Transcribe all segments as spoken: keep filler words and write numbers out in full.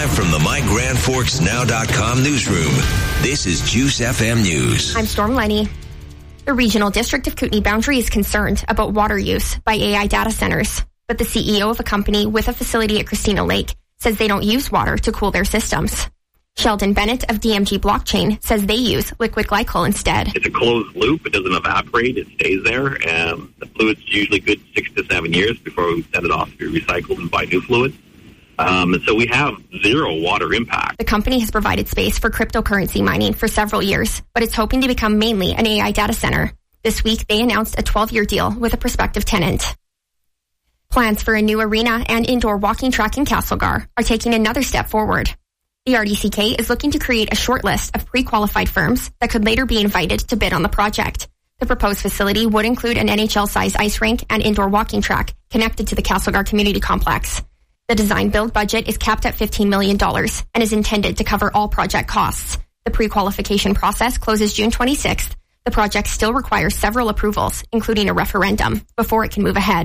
Live from the My Grand Forks Now dot com newsroom, this is Juice F M News. I'm Storm Lenny. The Regional District of Kootenay Boundary is concerned about water use by A I data centers, but the C E O of a company with a facility at Christina Lake says they don't use water to cool their systems. Sheldon Bennett of D M G Blockchain says they use liquid glycol instead. It's a closed loop. It doesn't evaporate. It stays there. And the fluid's usually good six to seven years before we send it off to be recycled and buy new fluid. Um, and so we have zero water impact. The company has provided space for cryptocurrency mining for several years, but it's hoping to become mainly an A I data center. This week, they announced a twelve-year deal with a prospective tenant. Plans for a new arena and indoor walking track in Castlegar are taking another step forward. The R D C K is looking to create a short list of pre-qualified firms that could later be invited to bid on the project. The proposed facility would include an N H L-sized ice rink and indoor walking track connected to the Castlegar Community Complex. The design-build budget is capped at fifteen million dollars and is intended to cover all project costs. The pre-qualification process closes June twenty-sixth. The project still requires several approvals, including a referendum, before it can move ahead.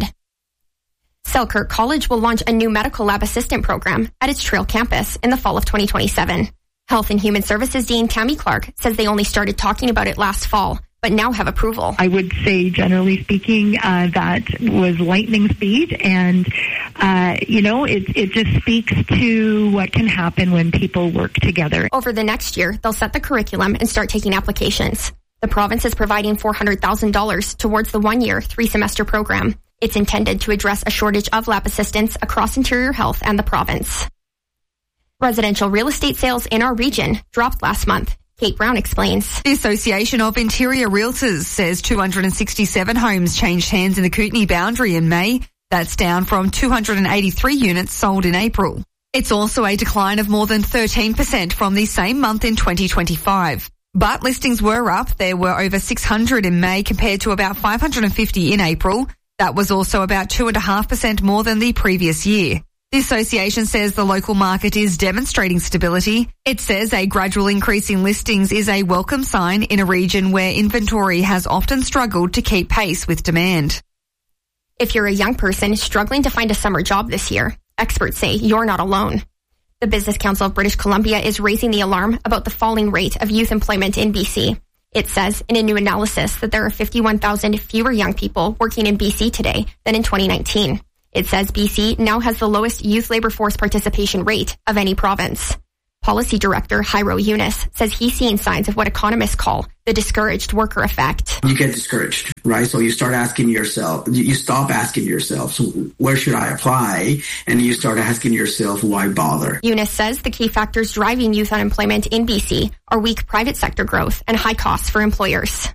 Selkirk College will launch a new medical lab assistant program at its Trail campus in the fall of twenty twenty-seven. Health and Human Services Dean Tammy Clark says they only started talking about it last fall, but now have approval. I would say, generally speaking, uh, that was lightning speed, and uh, you know, it it just speaks to what can happen when people work together. Over the next year, they'll set the curriculum and start taking applications. The province is providing four hundred thousand dollars towards the one-year, three-semester program. It's intended to address a shortage of lab assistants across Interior Health and the province. Residential real estate sales in our region dropped last month. Kate Brown explains. The Association of Interior Realtors says two hundred sixty-seven homes changed hands in the Kootenay Boundary in May. That's down from two hundred eighty-three units sold in April. It's also a decline of more than thirteen percent from the same month in twenty twenty-five. But listings were up. There were over six hundred in May compared to about five hundred fifty in April. That was also about two point five percent more than the previous year. The association says the local market is demonstrating stability. It says a gradual increase in listings is a welcome sign in a region where inventory has often struggled to keep pace with demand. If you're a young person struggling to find a summer job this year, experts say you're not alone. The Business Council of British Columbia is raising the alarm about the falling rate of youth employment in B C. It says in a new analysis that there are fifty-one thousand fewer young people working in B C today than in twenty nineteen. It says B C now has the lowest youth labor force participation rate of any province. Policy Director Jairo Yunus says he's seeing signs of what economists call the discouraged worker effect. You get discouraged, right? So you start asking yourself, you stop asking yourself, so where should I apply? And you start asking yourself, why bother? Yunus says the key factors driving youth unemployment in B C are weak private sector growth and high costs for employers.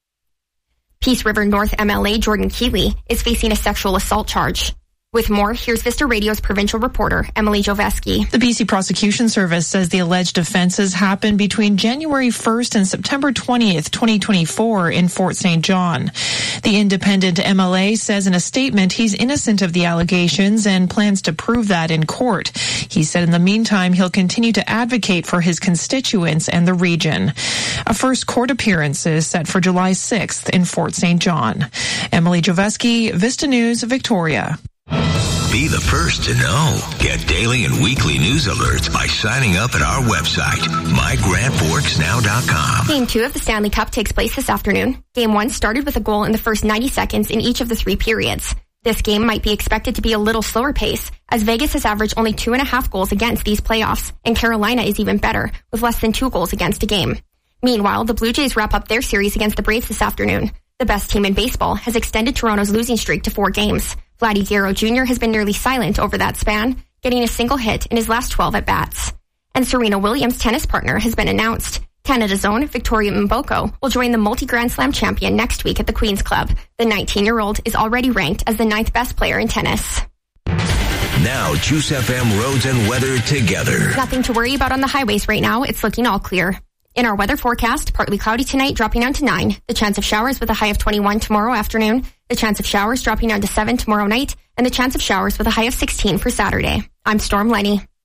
Peace River North M L A Jordan Keeley is facing a sexual assault charge. With more, here's Vista Radio's provincial reporter, Emily Joveski. The B C Prosecution Service says the alleged offences happened between January first and September twentieth, twenty twenty-four in Fort Saint John. The independent M L A says in a statement he's innocent of the allegations and plans to prove that in court. He said in the meantime he'll continue to advocate for his constituents and the region. A first court appearance is set for July sixth in Fort Saint John. Emily Joveski, Vista News, Victoria. Be the first to know. Get daily and weekly news alerts by signing up at our website, my grand forks now dot com. Game two of the Stanley Cup takes place this afternoon. Game one started with a goal in the first ninety seconds in each of the three periods. This game might be expected to be a little slower pace, as Vegas has averaged only two and a half goals against these playoffs, and Carolina is even better, with less than two goals against a game. Meanwhile, the Blue Jays wrap up their series against the Braves this afternoon. The best team in baseball has extended Toronto's losing streak to four games. Vladdy Guerrero Junior has been nearly silent over that span, getting a single hit in his last twelve at-bats. And Serena Williams' tennis partner has been announced. Canada's own Victoria Mboko will join the multi-Grand Slam champion next week at the Queen's Club. The nineteen-year-old is already ranked as the ninth best player in tennis. Now, Juice F M roads and weather together. Nothing to worry about on the highways right now. It's looking all clear. In our weather forecast, partly cloudy tonight, dropping down to nine. The chance of showers with a high of twenty-one tomorrow afternoon. The chance of showers dropping down to seven tomorrow night. And the chance of showers with a high of sixteen for Saturday. I'm Storm Lenny.